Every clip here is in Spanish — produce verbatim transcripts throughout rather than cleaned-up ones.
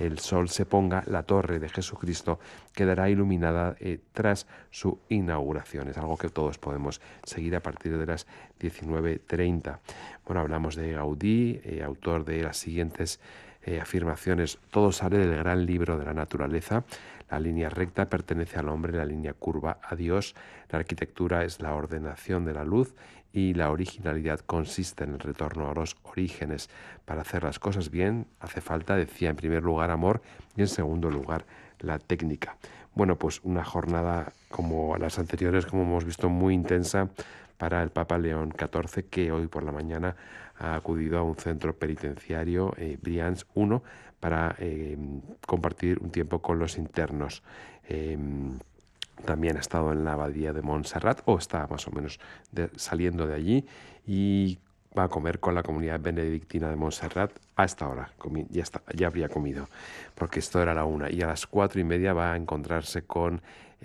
el sol se ponga, la torre de Jesucristo quedará iluminada eh, tras su inauguración. Es algo que todos podemos seguir a partir de las diecinueve treinta. Bueno, hablamos de Gaudí, eh, autor de las siguientes eh, afirmaciones. Todo sale del gran libro de la naturaleza. La línea recta pertenece al hombre, la línea curva a Dios. La arquitectura es la ordenación de la luz y la originalidad consiste en el retorno a los orígenes. Para hacer las cosas bien hace falta, decía, en primer lugar amor y en segundo lugar la técnica. Bueno, pues una jornada como las anteriores, como hemos visto, muy intensa para el Papa León catorce, que hoy por la mañana ha acudido a un centro penitenciario, eh, Brians uno, para eh, compartir un tiempo con los internos. Eh, También ha estado en la abadía de Montserrat, o está más o menos de, saliendo de allí, y va a comer con la comunidad benedictina de Montserrat a esta hora. Comi ya, está, ya habría comido, porque esto era la una. Y a las cuatro y media va a encontrarse con,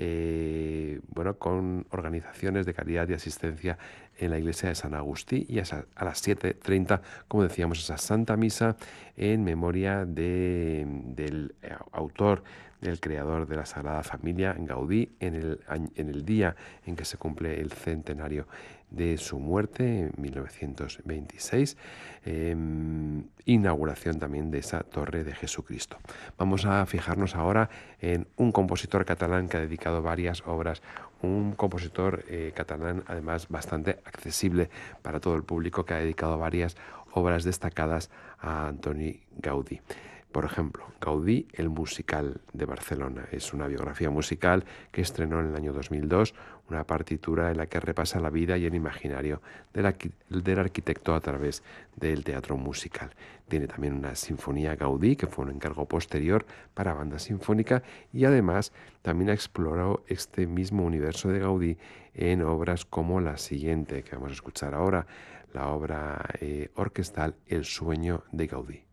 eh, bueno, con organizaciones de caridad y asistencia en la iglesia de San Agustí. Y a, a las siete treinta, como decíamos, esa Santa Misa en memoria de, del autor, del creador de la Sagrada Familia, Gaudí, en el, en el día en que se cumple el centenario de su muerte, en mil novecientos veintiséis, eh, inauguración también de esa Torre de Jesucristo. Vamos a fijarnos ahora en un compositor catalán que ha dedicado varias obras, un compositor eh, catalán además bastante accesible para todo el público, que ha dedicado varias obras destacadas a Antoni Gaudí. Por ejemplo, Gaudí, el musical de Barcelona. Es una biografía musical que estrenó en el año dos mil dos, una partitura en la que repasa la vida y el imaginario del, del arquitecto a través del teatro musical. Tiene también una sinfonía Gaudí, que fue un encargo posterior para banda sinfónica, y además también exploró este mismo universo de Gaudí en obras como la siguiente que vamos a escuchar ahora, la obra eh, orquestal El sueño de Gaudí.